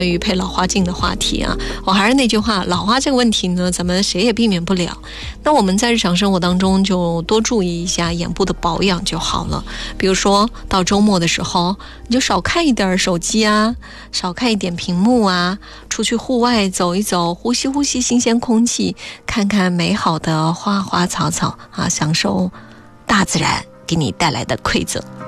于配老花镜的话题啊，我还是那句话，老花这个问题呢，咱们谁也避免不了。那我们在日常生活当中就多注意一下眼部的保养就好了。比如说到周末的时候，你就少看一点手机啊，少看一点屏幕啊，出去户外走一走，呼吸呼吸新鲜空气，看看美好的花花草草啊，享受大自然给你带来的馈赠。